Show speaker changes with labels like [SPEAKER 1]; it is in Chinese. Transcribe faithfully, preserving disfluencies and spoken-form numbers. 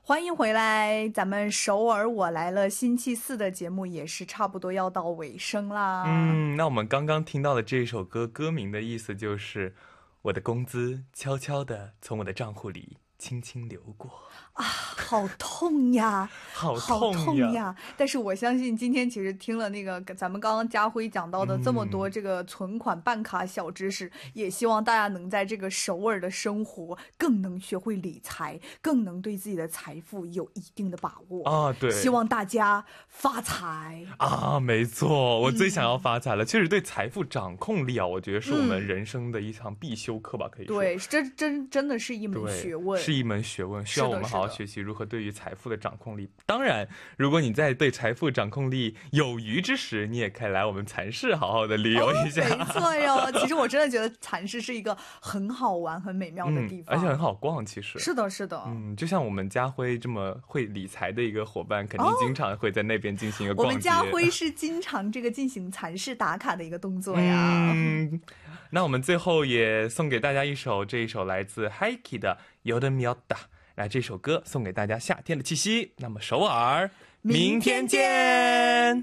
[SPEAKER 1] 欢迎回来，咱们首尔我来了星期四的节目也是差不多要到尾声啦。
[SPEAKER 2] 嗯，那我们刚刚听到的这首歌歌名的意思就是我的工资悄悄地从我的账户里轻轻流过
[SPEAKER 1] 啊，好痛呀，
[SPEAKER 2] 好
[SPEAKER 1] 痛 呀,
[SPEAKER 2] 痛
[SPEAKER 1] 呀！但是我相信今天其实听了那个咱们刚刚家辉讲到的这么多这个存款办卡小知识、嗯、也希望大家能在这个首尔的生活更能学会理财，更能对自己的财富有一定的把握
[SPEAKER 2] 啊！对，
[SPEAKER 1] 希望大家发财
[SPEAKER 2] 啊！没错，我最想要发财了。嗯、确实，对财富掌控力啊，我觉得是我们人生的一堂必修课吧，可以说。
[SPEAKER 1] 对，这真真的是一门学问，
[SPEAKER 2] 是一门学问，需要我们好好学习如何对于财富的掌控力。当然，如果你在对财富掌控力有余之时，你也可以来我们蚕室好好的旅游一下。
[SPEAKER 1] 哦、没错哟，其实我真的觉得蚕室是一个很好玩、很美妙的地方、
[SPEAKER 2] 嗯，而且很好逛。其实
[SPEAKER 1] 是的，是的，
[SPEAKER 2] 嗯，就像我们家辉这么会理财的一个伙伴，肯定经常会在那边进行一个逛街。
[SPEAKER 1] 我们家辉是经常这个进行蚕室打卡的一个动作呀。
[SPEAKER 2] 嗯，那我们最后也送给大家一首，这一首来自 Haiki 的여름이었다。来，这首歌送给大家夏天的气息。那么首尔，明天见。